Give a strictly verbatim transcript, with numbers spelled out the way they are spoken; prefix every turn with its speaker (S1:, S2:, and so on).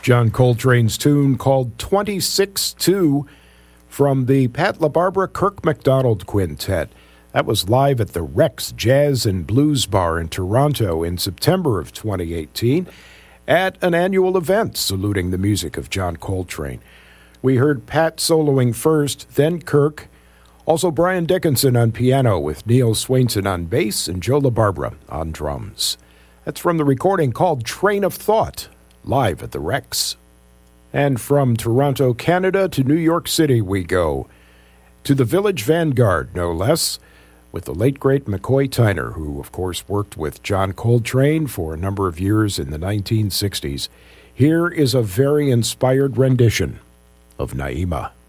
S1: John Coltrane's tune called twenty-six two from the Pat LaBarbera Kirk MacDonald Quintet. That was live at the Rex Jazz and Blues Bar in Toronto in September of twenty eighteen at an annual event saluting the music of John Coltrane. We heard Pat soloing first, then Kirk, also Brian Dickinson on piano with Neil Swainson on bass and Joe LaBarbera on drums. That's from the recording called Train of Thought, live at the Rex. And from Toronto, Canada to New York City we go, to the Village Vanguard, no less, with the late, great McCoy Tyner, who, of course, worked with John Coltrane for a number of years in the nineteen sixties. Here is a very inspired rendition of Naima.